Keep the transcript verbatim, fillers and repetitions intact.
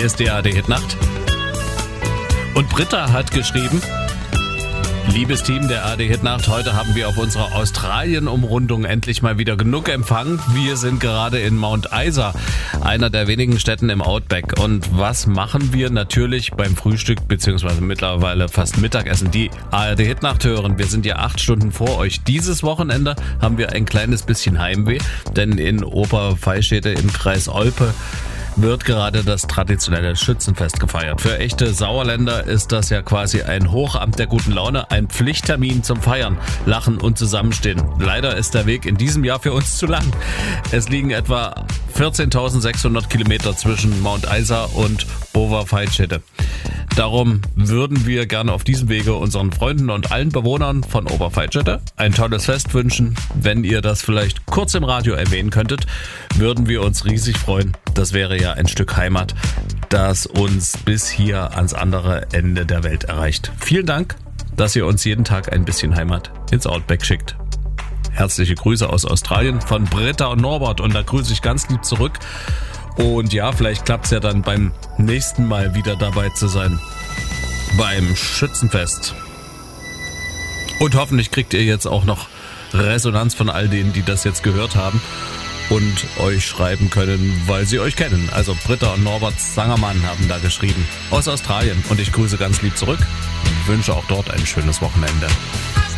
Hier ist die A R D Hit Nacht. Und Britta hat geschrieben: Liebes Team der A R D Hit Nacht, heute haben wir auf unserer Australien-Umrundung endlich mal wieder genug Empfang. Wir sind gerade in Mount Isa, einer der wenigen Städten im Outback. Und was machen wir? Natürlich beim Frühstück beziehungsweise mittlerweile fast Mittagessen die A R D Hit Nacht hören. Wir sind ja acht Stunden vor euch. Dieses Wochenende haben wir ein kleines bisschen Heimweh, denn in Oberfallstätte im Kreis Olpe wird gerade das traditionelle Schützenfest gefeiert. Für echte Sauerländer ist das ja quasi ein Hochamt der guten Laune, ein Pflichttermin zum Feiern, Lachen und Zusammenstehen. Leider ist der Weg in diesem Jahr für uns zu lang. Es liegen etwa vierzehntausendsechshundert Kilometer zwischen Mount Isa und Oberfallstätte. Darum würden wir gerne auf diesem Wege unseren Freunden und allen Bewohnern von Oberfallstätte ein tolles Fest wünschen. Wenn ihr das vielleicht kurz im Radio erwähnen könntet, würden wir uns riesig freuen. Das wäre ja ein Stück Heimat, das uns bis hier ans andere Ende der Welt erreicht. Vielen Dank, dass ihr uns jeden Tag ein bisschen Heimat ins Outback schickt. Herzliche Grüße aus Australien von Britta und Norbert, und da grüße ich ganz lieb zurück. Und ja, vielleicht klappt es ja dann beim nächsten Mal wieder dabei zu sein. Beim Schützenfest. Und hoffentlich kriegt ihr jetzt auch noch Resonanz von all denen, die das jetzt gehört haben und euch schreiben können, weil sie euch kennen. Also Britta und Norbert Sangermann haben da geschrieben aus Australien. Und ich grüße ganz lieb zurück und wünsche auch dort ein schönes Wochenende.